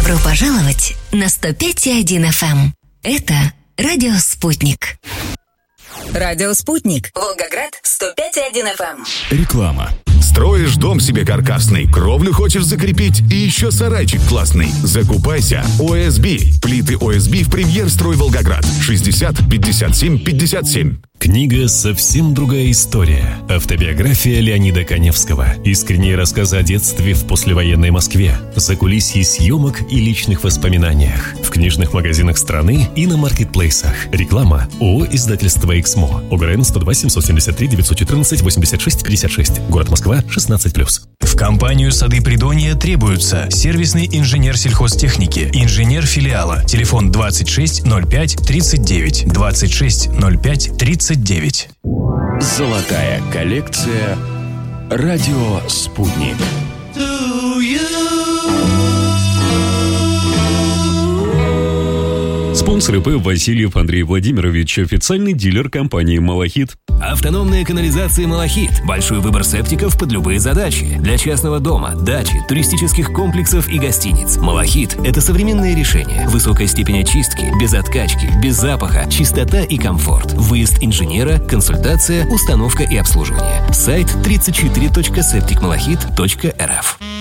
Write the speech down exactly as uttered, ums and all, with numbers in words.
Добро пожаловать на сто пять и один эф эм. Это Радио Спутник. Радио Спутник. Волгоград сто пять и один эф эм. Реклама. Строишь дом себе каркасный, кровлю хочешь закрепить и еще сарайчик классный. Закупайся. о эс би. Плиты о эс би в Премьер Строй Волгоград. шестьдесят пятьдесят семь пятьдесят семь. Книга «Совсем другая история». Автобиография Леонида Каневского. Искренние рассказы о детстве в послевоенной Москве. Закулисье съемок и личных воспоминаниях. В книжных магазинах страны и на маркетплейсах. Реклама. ООО «Издательство Эксмо». ОГРН сто два семьсот семьдесят три девятьсот четырнадцать восемьдесят шесть пятьдесят шесть. Город Москва, шестнадцать плюс. В компанию «Сады Придонья» требуются сервисный инженер сельхозтехники, инженер филиала. Телефон двадцать шесть ноль пять тридцать девять. двадцать шесть ноль пять тридцать девять. Золотая коллекция. Радио «Спутник». Спонсор ИП Васильев Андрей Владимирович, официальный дилер компании «Малахит». Автономные канализации «Малахит». Большой выбор септиков под любые задачи. Для частного дома, дачи, туристических комплексов и гостиниц. «Малахит» — это современные решения. Высокая степень очистки, без откачки, без запаха, чистота и комфорт. Выезд инженера, консультация, установка и обслуживание. Сайт тридцать четыре точка септик малахит точка эр эф.